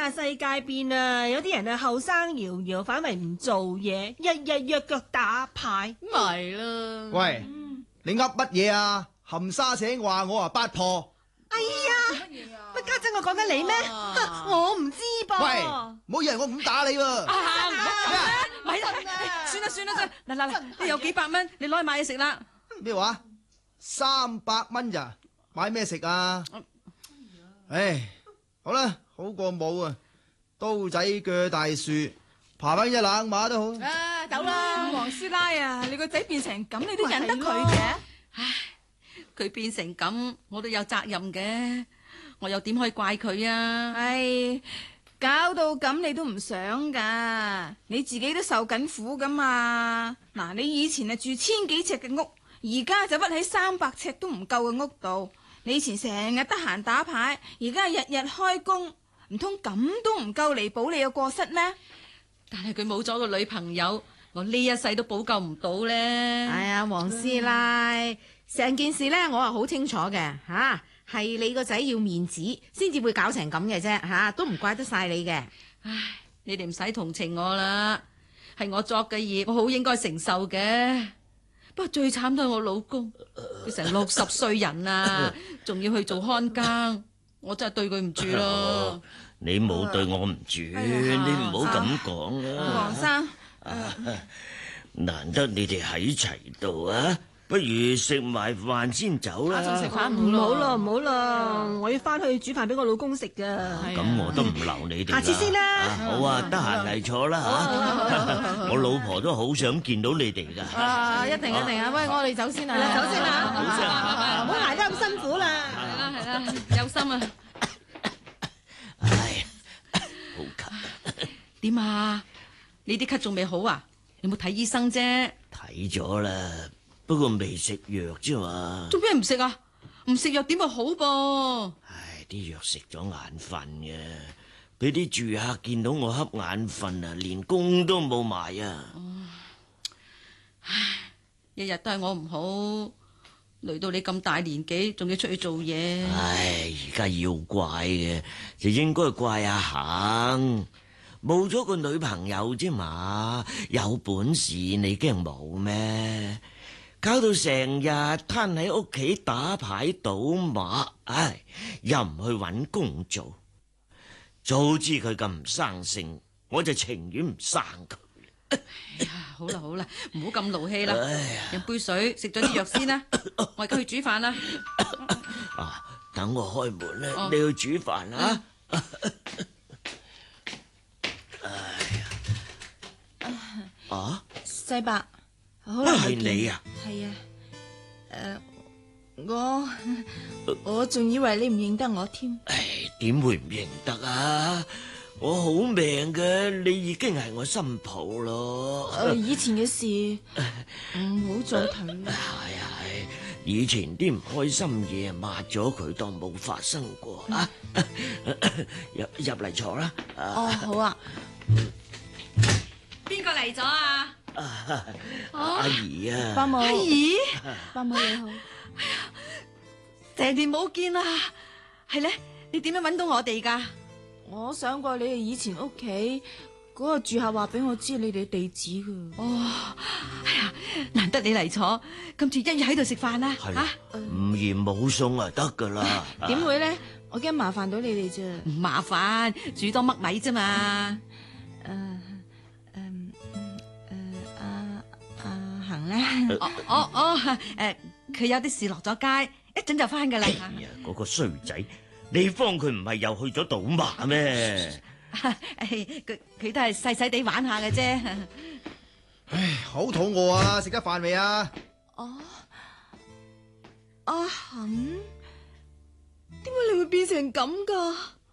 家世界變啊，有啲人啊後生搖搖，反為唔做嘢，日日約腳打牌， 咪啦。 喂，你噏乜嘢啊？含沙扯話我啊八婆。 哎呀，乜家陣我講緊你咩？我唔知噃。 喂，唔好以為我咁打你喎。 咪啦，算啦算啦，嗱，你有幾百蚊，你攞去買嘢食啦。 咩話？300蚊咋？買咩食啊？唉，好啦，好過冇啊！刀仔鋸大樹，爬翻隻冷馬都好。 走啦，黃師奶啊，你個仔變成咁，你都忍得佢嘅？唉，佢變成咁，我都有責任嘅，我又點可以怪佢啊？ 唉，搞到咁你都唔想噶，你自己都受緊苦噶嘛。嗱，你以前係住1000幾尺嘅屋，而家就屈喺300尺都唔夠嘅屋度。你以前成日得閒打牌，而家日日開工，唔通咁都唔夠彌補你嘅過失咩？ 但係佢冇咗個女朋友，我呢一世都補救唔到咧。 哎呀，黃師奶，成件事呢，我係好清楚嘅吓，係你個仔要面子，先至會搞成咁嘅啫吓，都唔怪得晒你嘅。 唉，你哋唔使同情我啦，係我作嘅業，我好應該承受嘅。不過最慘都係我老公，佢成60歲人啦，仲要去做看更，我真係對佢唔住咯。 你冇對我唔住，你唔好咁講啦。 黃生， 難得你哋喺齊度啊，不如食埋飯先走啦。 仲食飯唔好啦，唔好啦，我要翻去煮飯俾我老公食噶。 咁我都唔留你哋啦。 下次先啦。 好啊，得閒嚟坐啦吓。我老婆都好想見到你哋噶。 一定啊！喂，我哋走先啊！ 走先啦， 好先啊， 唔好捱得咁辛苦啦。 係啦，有心啊！ 唉，好咳。 點啊？你啲咳仲未好啊？有冇睇醫生啫？ 睇咗啦，不過未食藥啫嘛。 做咩唔食啊？唔食藥點會好噃？ 唉，啲藥食咗眼瞓嘅，俾啲住客見到我瞌眼瞓啊，連工都冇埋啊。 唉，日日都係我唔好，累到你咁大年紀，仲要出去做嘢。 唉，而家要怪嘅就應該怪阿恒，冇咗個女朋友啫嘛，有本事你驚冇咩？搞到成日攤喺屋企打牌賭馬，唉，又唔去搵工做。早知佢咁唔生性，我就情願唔生佢。 哎呀，好啦，唔好咁勞氣啦，飲杯水，食咗啲藥先啦。我而家去煮飯啦。 等我開門啦，你去煮飯啊。 世伯，好耐係你啊？ 係啊，我仲以為你唔認得我添。 唉，點會唔認得啊？我好命嘅，你已經係我新抱咯。 以前嘅事唔好再提啦。 係，以前啲唔開心嘢抹咗佢，當冇發生過啊！入嚟坐啦。 好啊。 邊個嚟咗啊？ 阿姨啊， 伯母， 阿姨， 伯母你好。 成年冇見啦，係咧，你點樣搵到我哋噶？ 我想過你哋以前屋企嗰個住客話俾我知你哋地址噶。 哎呀，難得你嚟坐，今次一日喺度食飯啦， 係唔嫌冇餸啊，得噶啦。 點會咧？我驚麻煩到你哋啫。 唔麻煩，煮多麥米啫嘛。 阿恒咧？ 佢有啲事落咗街，一陣就翻噶啦。 哎呀，嗰個衰仔，你方佢唔係又去咗賭馬咩？ 佢都係細細地玩下嘅啫。 唉，好肚餓啊！食得飯未啊？ 阿恒，點解你會變成咁噶？